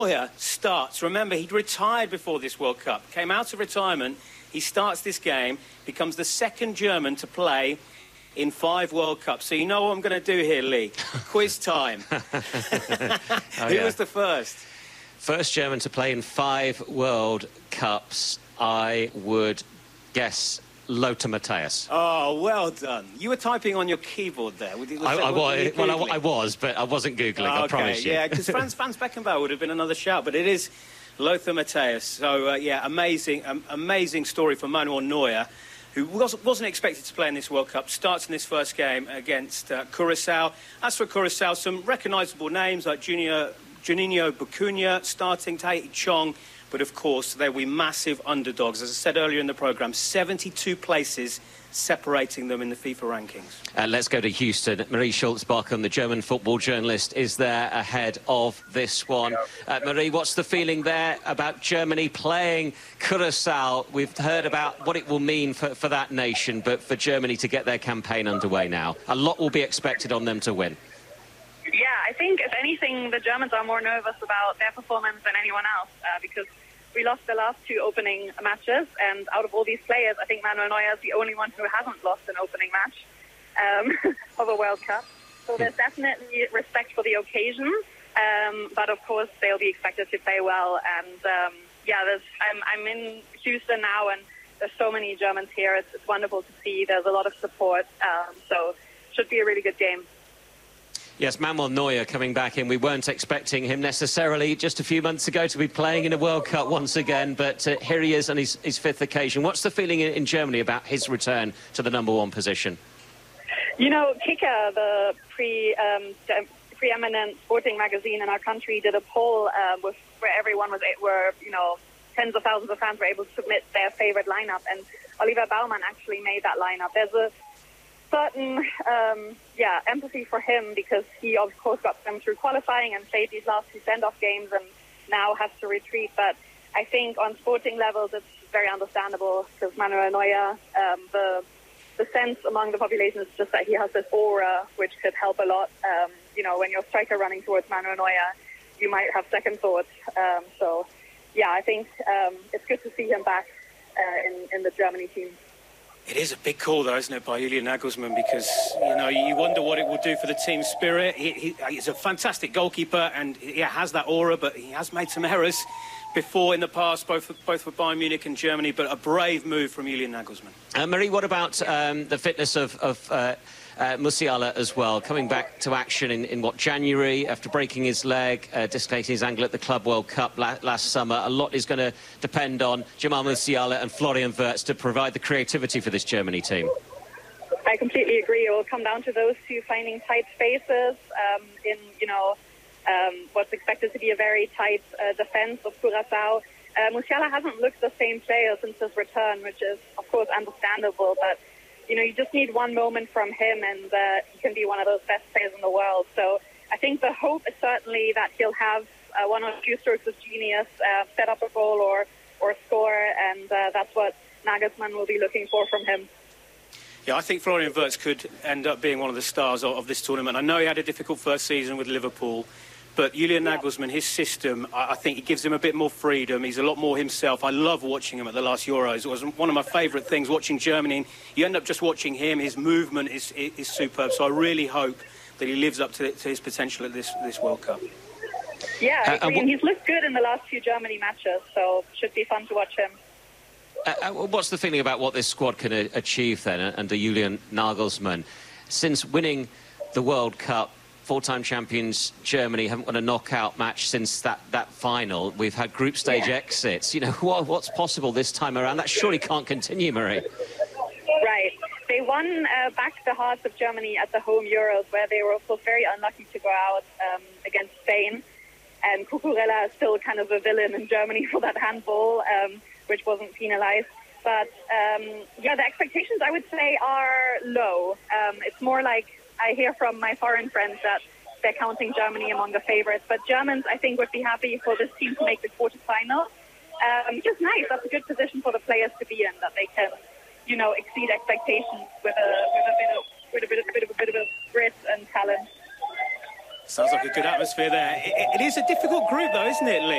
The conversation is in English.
Neuer starts. Remember, he'd retired before this World Cup, came out of retirement, he starts this game, becomes the second German to play in 5 World Cups. So you know what I'm going to do here, Lee? Quiz time. Who was the first? First German to play in 5 World Cups, I would guess Lothar Matthäus. Oh, well done. You were typing on your keyboard there. I was, but I wasn't Googling, I promise you. Yeah, because Franz Beckenbauer would have been another shout, but it is Lothar Matthäus. So, yeah, amazing story for Manuel Neuer, who wasn't expected to play in this World Cup, starts in this first game against Curaçao. As for Curaçao, some recognisable names like Juninho Bacuna starting, Tahiti Chong, but of course they were massive underdogs. As I said earlier in the programme, 72 places separating them in the FIFA rankings. Let's go to Houston. Marie Schulz-Bockham, the German football journalist, is there ahead of this one. Marie, what's the feeling there about Germany playing Curaçao? We've heard about what it will mean for that nation, but for Germany to get their campaign underway now. A lot will be expected on them to win. Yeah, I think, if anything, the Germans are more nervous about their performance than anyone else, because we lost the last 2 opening matches, and out of all these players, I think Manuel Neuer is the only one who hasn't lost an opening match of a World Cup. So there's definitely respect for the occasion, but of course they'll be expected to play well. And yeah, I'm in Houston now, and there's so many Germans here. It's wonderful to see. There's a lot of support, so it should be a really good game. Yes, Manuel Neuer coming back in. We weren't expecting him necessarily just a few months ago to be playing in a World Cup once again, but here he is on his 5th occasion. What's the feeling in Germany about his return to the #1 position? You know, Kicker, the preeminent sporting magazine in our country, did a poll where everyone where tens of thousands of fans were able to submit their favourite lineup, and Oliver Baumann actually made that lineup. There's a certain empathy for him, because he of course got them through qualifying and played these last 2 send-off games and now has to retreat. But I think on sporting levels it's very understandable, because Manuel Neuer, the sense among the population is just that he has this aura which could help a lot. When you're a striker running towards Manuel Neuer, you might have second thoughts. So yeah, I think it's good to see him back in the Germany team. It is a big call, though, isn't it, by Julian Nagelsmann, because, you wonder what it will do for the team spirit. He's a fantastic goalkeeper, and he has that aura, but he has made some errors before in the past, both for Bayern Munich and Germany, but a brave move from Julian Nagelsmann. Marie, what about the fitness of Musiala as well, coming back to action in January after breaking his leg, dislocating his ankle at the Club World Cup last summer? A lot is going to depend on Jamal Musiala and Florian Wirtz to provide the creativity for this Germany team. I completely agree. It will come down to those two finding tight spaces in what's expected to be a very tight defense of Curaçao. Musiala hasn't looked the same player since his return, which is of course understandable, but you just need one moment from him and he can be one of those best players in the world. So I think the hope is certainly that he'll have one or two strokes of genius, set up a goal or score, and that's what Nagelsmann will be looking for from him. Yeah, I think Florian Wirtz could end up being one of the stars of this tournament. I know he had a difficult first season with Liverpool, but Julian Nagelsmann, his system, I think it gives him a bit more freedom. He's a lot more himself. I love watching him at the last Euros. It was one of my favourite things, watching Germany. You end up just watching him. His movement is superb. So I really hope that he lives up to his potential at this World Cup. Yeah, I agree. And he's looked good in the last few Germany matches, so it should be fun to watch him. What's the feeling about what this squad can achieve then under Julian Nagelsmann? Since winning the World Cup, four-time champions Germany haven't won a knockout match since that final. We've had group stage exits. What's possible this time around? That surely can't continue, Marie. Right. They won back the hearts of Germany at the home Euros, where they were, of course, very unlucky to go out against Spain. And Cucurella is still kind of a villain in Germany for that handball, which wasn't penalised. But, yeah, the expectations, I would say, are low. It's more like I hear from my foreign friends that they're counting Germany among the favourites. But Germans, I think, would be happy for this team to make the quarterfinals. Just nice. That's a good position for the players to be in, that they can, exceed expectations with a bit of grit and talent. Sounds like a good atmosphere there. It is a difficult group, though, isn't it, Lee?